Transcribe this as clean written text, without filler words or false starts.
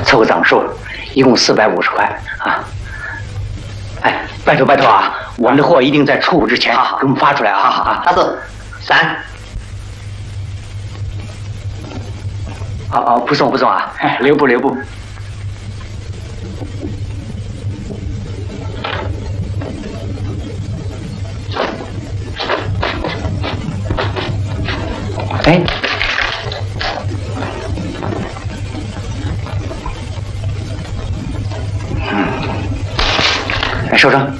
凑个整数，一共450块啊！哎，拜托啊，我们的货一定在出户之前给我们发出来啊！ 好，大叔，3。 不送啊！留步。哎，收成。